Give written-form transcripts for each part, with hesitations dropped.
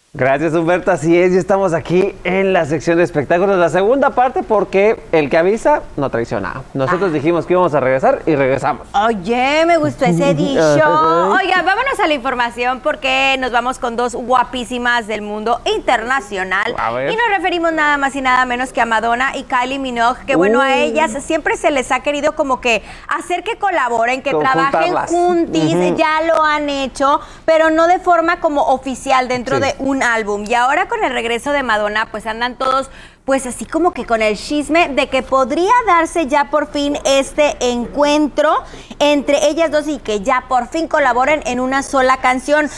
Gracias, Humberto. Así es, ya estamos aquí en la sección de espectáculos, la segunda parte, porque el que avisa no traiciona. Nosotros dijimos que íbamos a regresar y regresamos. Oye, me gustó ese dicho. Oiga, vámonos a la información porque nos vamos con dos guapísimas del mundo internacional. Y nos referimos nada más y nada menos que a Madonna y Kylie Minogue, que bueno, a ellas siempre se les ha querido como que hacer que colaboren, que trabajen juntis, ya lo han hecho, pero no de forma como oficial dentro de un álbum. Y ahora con el regreso de Madonna, pues andan todos pues así como que con el chisme de que podría darse ya por fin este encuentro entre ellas dos y que ya por fin colaboren en una sola canción.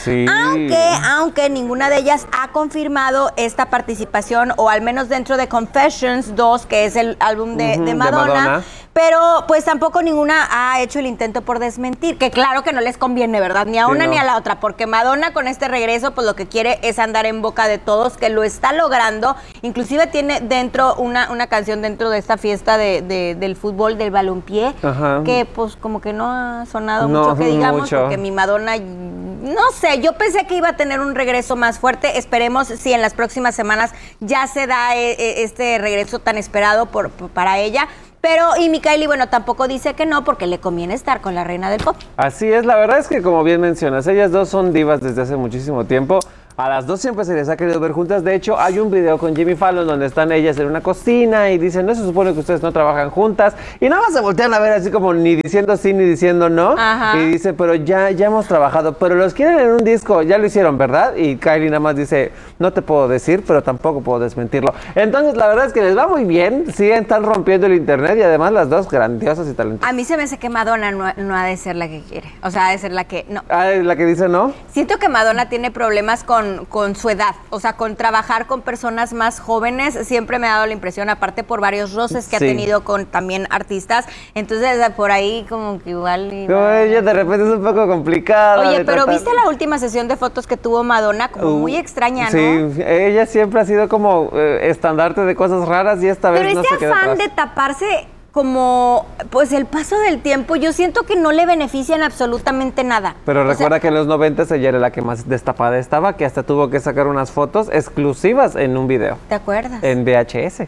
Aunque ninguna de ellas ha confirmado esta participación, o al menos dentro de Confessions 2, que es el álbum de Madonna. Pero pues tampoco ninguna ha hecho el intento por desmentir, que claro que no les conviene, ¿verdad? Ni a una ni a la otra, porque Madonna con este regreso pues lo que quiere es andar en boca de todos, que lo está logrando. Inclusive tiene dentro una canción dentro de esta fiesta del fútbol, del balompié, que pues como que no ha sonado mucho, que digamos, porque mi Madonna, no sé, yo pensé que iba a tener un regreso más fuerte. Esperemos si en las próximas semanas ya se da este regreso tan esperado para ella. Pero, y Kylie, bueno, tampoco dice que no, porque le conviene estar con la reina del pop. Así es, la verdad es que como bien mencionas, ellas dos son divas desde hace muchísimo tiempo. A las dos siempre se les ha querido ver juntas. De hecho, hay un video con Jimmy Fallon donde están ellas en una cocina y dicen, no se supone que ustedes no trabajan juntas. Y nada más se voltean a ver así como ni diciendo sí ni diciendo no. Y dice, pero ya hemos trabajado, pero los quieren en un disco, ya lo hicieron, ¿verdad? Y Kylie nada más dice, no te puedo decir, pero tampoco puedo desmentirlo. Entonces, la verdad es que les va muy bien. Siguen están rompiendo el internet y además las dos grandiosas y talentosas. A mí se me hace que Madonna no ha de ser la que quiere. O sea, ha de ser la que no. La que dice no. Siento que Madonna tiene problemas con su edad, o sea, con trabajar con personas más jóvenes. Siempre me ha dado la impresión, aparte por varios roces que ha tenido con también artistas. Entonces, por ahí como que igual... Como ella de repente es un poco complicada. Oye, pero ¿viste la última sesión de fotos que tuvo Madonna? Como muy extraña, ¿no? Sí, ella siempre ha sido como estandarte de cosas raras y esta vez no se queda atrás. Pero este afán de taparse como pues el paso del tiempo, yo siento que no le benefician absolutamente nada. Pero recuerda que en los 90 ella era la que más destapada estaba, que hasta tuvo que sacar unas fotos exclusivas en un video. ¿Te acuerdas? En VHS.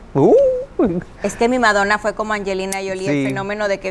Es que mi Madonna fue como Angelina Jolie, el fenómeno de que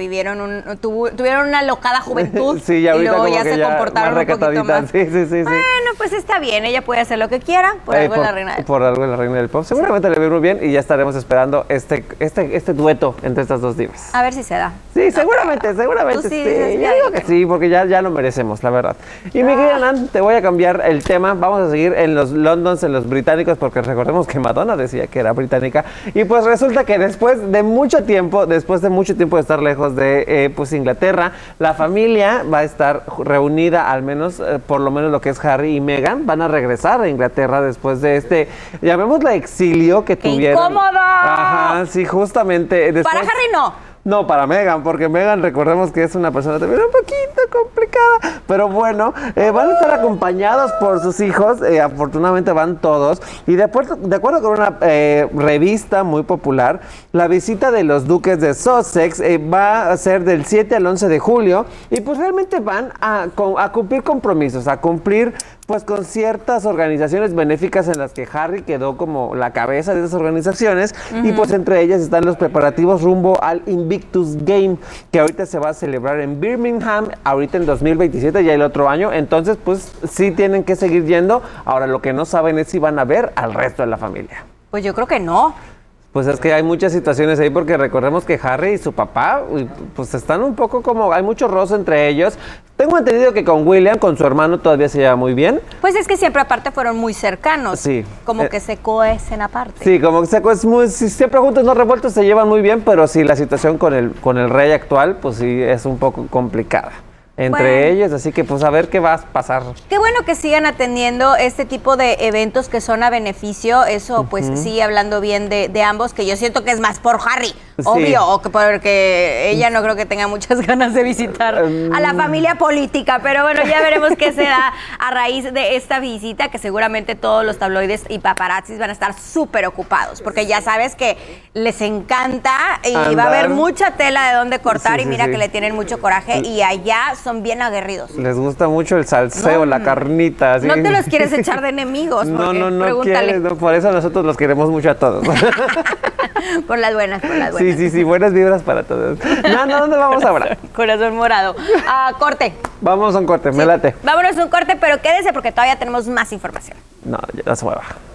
tuvieron una locada juventud y luego ya se comportaron un poquito más. Sí. Bueno, pues está bien, ella puede hacer lo que quiera, por algo es la reina del pop. Por algo es la reina del pop. Seguramente le va muy bien y ya estaremos esperando este dueto entre estas dos divas. A ver si se da. Sí, seguramente. ¿Tú sí dices, yo digo que sí, porque ya lo merecemos, la verdad. Y mi querida Nan, te voy a cambiar el tema. Vamos a seguir en los Londons, en los británicos, porque recordemos que Madonna decía que era británica. Y pues resulta que después de mucho tiempo de estar lejos de Inglaterra, la familia va a estar reunida, al menos, por lo menos lo que es Harry y Meghan, van a regresar a Inglaterra después de este, llamémoslo exilio que tuvieron. ¡Qué incómodo! Ajá, sí, justamente. Para Harry no. No, para Meghan, porque Meghan, recordemos que es una persona también un poquito complicada, pero bueno, van a estar acompañados por sus hijos, afortunadamente van todos, y de acuerdo con una revista muy popular, la visita de los duques de Sussex va a ser del 7 al 11 de julio, y pues realmente van a cumplir compromisos, a cumplir pues con ciertas organizaciones benéficas en las que Harry quedó como la cabeza de esas organizaciones, y pues entre ellas están los preparativos rumbo al Invictus Game, que ahorita se va a celebrar en Birmingham, ahorita en 2027, ya el otro año. Entonces pues sí tienen que seguir yendo. Ahora lo que no saben es si van a ver al resto de la familia. Pues yo creo que no. Pues es que hay muchas situaciones ahí, porque recordemos que Harry y su papá, pues están un poco como, hay mucho roce entre ellos. Tengo entendido que con William, con su hermano, todavía se lleva muy bien. Pues es que siempre aparte fueron muy cercanos. Sí. Como que se cohecen aparte. Sí, como que siempre juntos, no revueltos, se llevan muy bien, pero sí, la situación con el rey actual, pues sí, es un poco complicada entre ellos, así que pues a ver qué va a pasar. Qué bueno que sigan atendiendo este tipo de eventos que son a beneficio, eso pues sí, hablando bien de ambos, que yo siento que es más por Harry, obvio, o que porque ella no creo que tenga muchas ganas de visitar a la familia política, pero bueno, ya veremos qué se da a raíz de esta visita, que seguramente todos los tabloides y paparazzis van a estar súper ocupados, porque ya sabes que les encanta y va a haber mucha tela de dónde cortar, y mira que le tienen mucho coraje, y allá son bien aguerridos. Les gusta mucho el salseo, la carnita. Así. No te los quieres echar de enemigos. No quieres, no, por eso nosotros los queremos mucho a todos. Por las buenas, por las buenas. Sí, buenas vibras para todos. No, ¿dónde vamos ahora? Corazón morado. Corte. Vamos a un corte, me late. Vámonos a un corte, pero quédese porque todavía tenemos más información. No, ya no se mueva.